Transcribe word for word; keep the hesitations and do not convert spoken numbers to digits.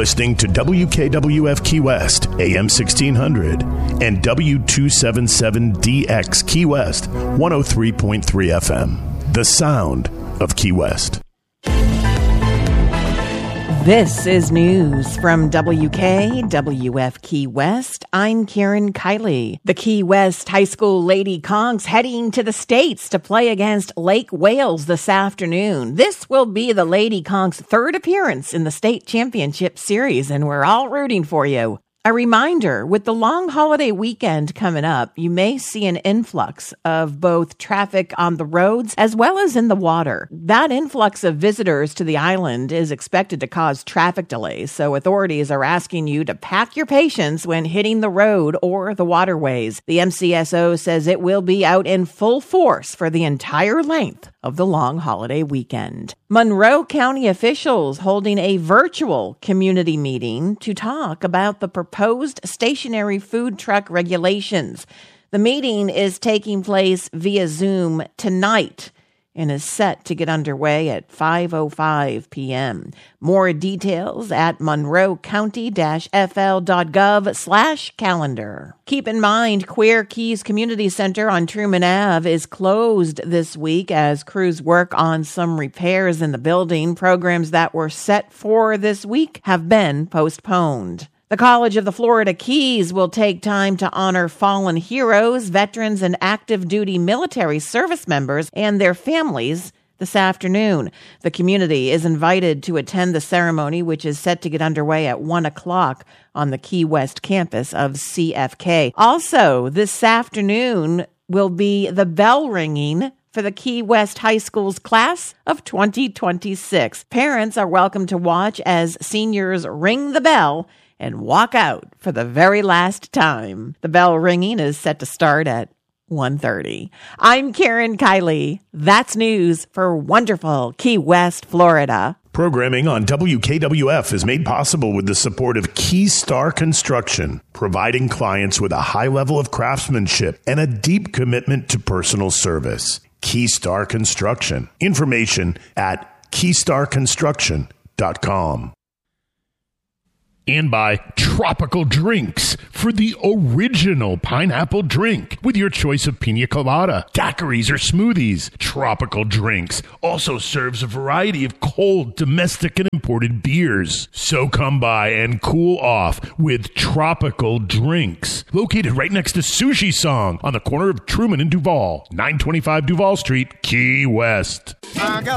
listening to W K W F Key West, A M sixteen hundred, and W two seventy-seven D X Key West, one oh three point three F M. The sound of Key West. This is news from W K W F Key West. I'm Karen Kiley. The Key West High School Lady Conks heading to the States to play against Lake Wales this afternoon. This will be the Lady Conks' third appearance in the state championship series, and we're all rooting for you. A reminder, with the long holiday weekend coming up, you may see an influx of both traffic on the roads as well as in the water. That influx of visitors to the island is expected to cause traffic delays, so authorities are asking you to pack your patience when hitting the road or the waterways. The M C S O says it will be out in full force for the entire length of the long holiday weekend. Monroe County officials holding a virtual community meeting to talk about the proposed stationary food truck regulations. The meeting is taking place via Zoom tonight and is set to get underway at five oh five p.m. More details at monroecounty-fl.gov slash calendar. Keep in mind, Queer Keys Community Center on Truman Avenue is closed this week as crews work on some repairs in the building. Programs that were set for this week have been postponed. The College of the Florida Keys will take time to honor fallen heroes, veterans, and active duty military service members and their families this afternoon. The community is invited to attend the ceremony, which is set to get underway at one o'clock on the Key West campus of C F K. Also, this afternoon will be the bell ringing for the Key West High School's class of twenty twenty-six. Parents are welcome to watch as seniors ring the bell and walk out for the very last time. The bell ringing is set to start at one thirty. I'm Karen Kiley. That's news for wonderful Key West, Florida. Programming on W K W F is made possible with the support of Keystar Construction, providing clients with a high level of craftsmanship and a deep commitment to personal service. Keystar Construction. Information at keystar construction dot com. And by Tropical Drinks for the original pineapple drink with your choice of pina colada, daiquiris, or smoothies. Tropical Drinks also serves a variety of cold, domestic, and imported beers. So come by and cool off with Tropical Drinks. Located right next to Sushi Song on the corner of Truman and Duval, nine twenty-five Duval Street, Key West.